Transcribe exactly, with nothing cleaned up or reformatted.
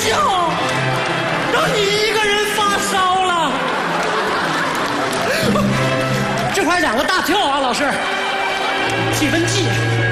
笑，让你一个人发烧了。这块两个大票啊，老师，体温计。